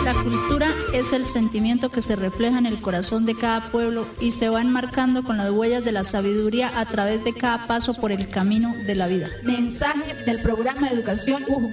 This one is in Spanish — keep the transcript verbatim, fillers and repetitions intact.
La cultura es el sentimiento que se refleja en el corazón de cada pueblo y se va enmarcando con las huellas de la sabiduría a través de cada paso por el camino de la vida. Mensaje del programa de educación U J U.